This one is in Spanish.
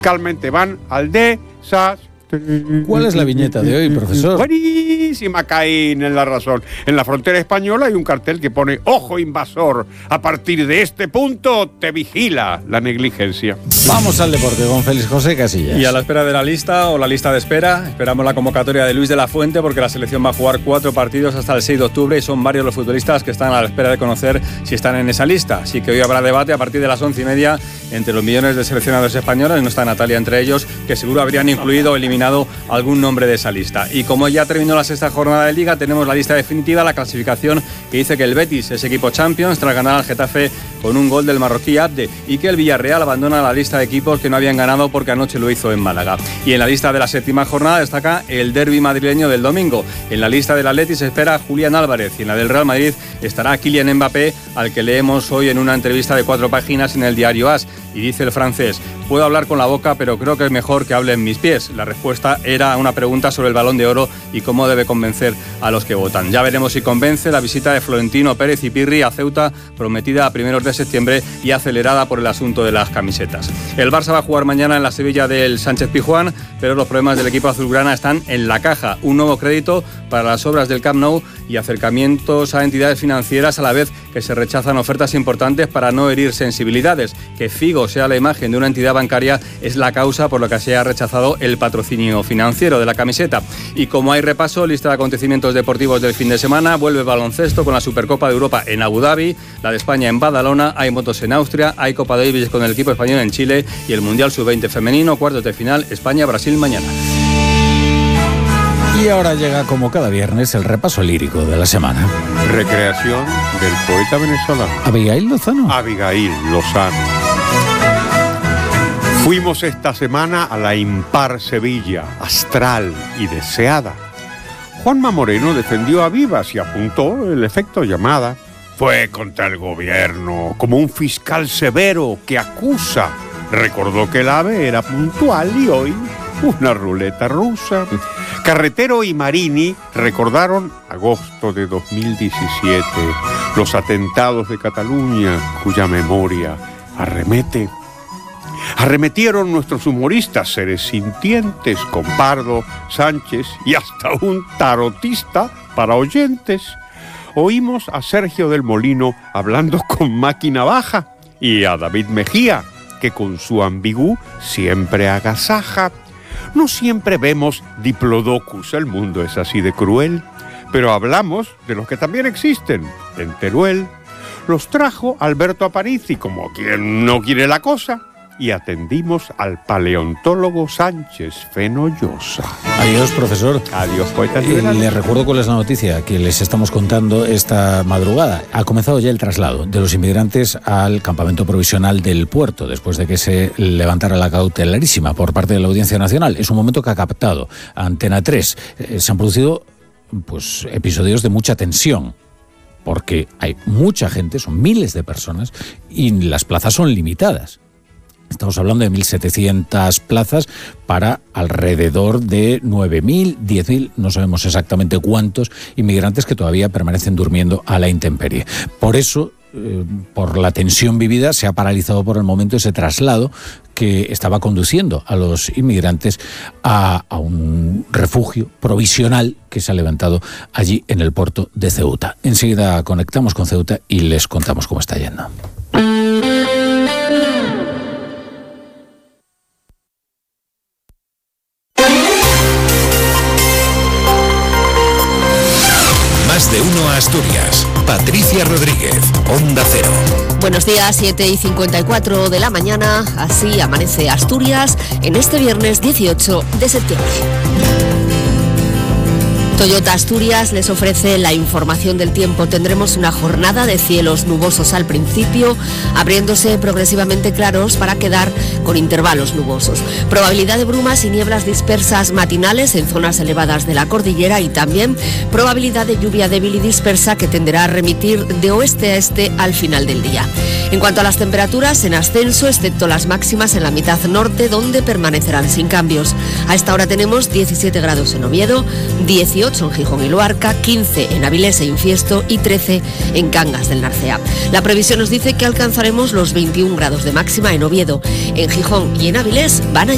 musicalmente van al desastre. ¿Cuál es la viñeta de hoy, profesor? Buenísima, Caín, en La Razón. En la frontera española hay un cartel que pone: ojo invasor, a partir de este punto te vigila la negligencia. Vamos al deporte con Félix José Casillas. Y a la espera de la lista o la lista de espera, esperamos la convocatoria de Luis de la Fuente, porque la selección va a jugar 4 partidos hasta el 6 de octubre y son varios los futbolistas que están a la espera de conocer si están en esa lista. Así que hoy habrá debate a partir de las 11:30 entre los millones de seleccionadores españoles, no está Natalia entre ellos, que seguro habrían incluido o eliminado algún nombre de esa lista. Y como ya terminó la sexta jornada de Liga, tenemos la lista definitiva, la clasificación que dice que el Betis es equipo Champions tras ganar al Getafe con un gol del marroquí Abde, y que el Villarreal abandona la lista de equipos que no habían ganado porque anoche lo hizo en Málaga. Y en la lista de la séptima jornada destaca el derbi madrileño del domingo. En la lista del Atleti se espera Julián Álvarez, y en la del Real Madrid estará Kylian Mbappé, al que leemos hoy en una entrevista de 4 páginas en el diario AS. Y dice el francés: puedo hablar con la boca, pero creo que es mejor que hablen mis pies. La respuesta era una pregunta sobre el Balón de Oro y cómo debe convencer a los que votan. Ya veremos si convence la visita de Florentino Pérez y Pirri a Ceuta, prometida a primeros de septiembre y acelerada por el asunto de las camisetas. El Barça va a jugar mañana en la Sevilla del Sánchez Pizjuán, pero los problemas del equipo azulgrana están en la caja. Un nuevo crédito para las obras del Camp Nou y acercamientos a entidades financieras, a la vez que se rechazan ofertas importantes para no herir sensibilidades. Que Figo sea la imagen de una entidad bancaria es la causa por la que se ha rechazado el patrocinio financiero de la camiseta. Y como hay repaso, lista de acontecimientos deportivos del fin de semana, vuelve el baloncesto con la Supercopa de Europa en Abu Dhabi, la de España en Badalona, hay motos en Austria, hay Copa Davis con el equipo español en Chile y el Mundial Sub-20 femenino, cuartos de final, España-Brasil mañana. Y ahora llega, como cada viernes, el repaso lírico de la semana. Recreación del poeta venezolano Abigail Lozano. Abigail Lozano. Fuimos esta semana a la impar Sevilla, astral y deseada. Juanma Moreno defendió a vivas y apuntó el efecto llamada. Fue contra el gobierno, como un fiscal severo que acusa. Recordó que el AVE era puntual y hoy una ruleta rusa. Carretero y Marini recordaron agosto de 2017, los atentados de Cataluña, cuya memoria arremete. Arremetieron nuestros humoristas, seres sintientes, con Pardo, Sánchez y hasta un tarotista para oyentes. Oímos a Sergio del Molino hablando con máquina baja y a David Mejía, que con su ambigú siempre agasaja. No siempre vemos diplodocus, el mundo es así de cruel, pero hablamos de los que también existen. En Teruel los trajo Alberto Aparici, como quien no quiere la cosa, y atendimos al paleontólogo Sánchez Fenollosa. Adiós, profesor. Adiós, poetas liberales. Les recuerdo cuál es la noticia que les estamos contando esta madrugada. Ha comenzado ya el traslado de los inmigrantes al campamento provisional del puerto, después de que se levantara la cautelarísima por parte de la Audiencia Nacional. Es un momento que ha captado Antena 3. Se han producido episodios de mucha tensión, porque hay mucha gente, son miles de personas, y las plazas son limitadas. Estamos hablando de 1.700 plazas para alrededor de 9.000, 10.000, no sabemos exactamente cuántos inmigrantes que todavía permanecen durmiendo a la intemperie. Por eso, por la tensión vivida, se ha paralizado por el momento ese traslado que estaba conduciendo a los inmigrantes a un refugio provisional que se ha levantado allí en el puerto de Ceuta. Enseguida conectamos con Ceuta y les contamos cómo está yendo. De uno a Asturias. Patricia Rodríguez, Onda Cero. Buenos días, 7:54 de la mañana. Así amanece Asturias en este viernes 18 de septiembre. Toyota Asturias les ofrece la información del tiempo. Tendremos una jornada de cielos nubosos al principio, abriéndose progresivamente claros para quedar con intervalos nubosos. Probabilidad de brumas y nieblas dispersas matinales en zonas elevadas de la cordillera y también probabilidad de lluvia débil y dispersa que tenderá a remitir de oeste a este al final del día. En cuanto a las temperaturas, en ascenso, excepto las máximas en la mitad norte, donde permanecerán sin cambios. A esta hora tenemos 17 grados en Oviedo, 18 en Gijón y Luarca, 15 en Avilés e Infiesto y 13 en Cangas del Narcea. La previsión nos dice que alcanzaremos los 21 grados de máxima en Oviedo. En Gijón y en Avilés van a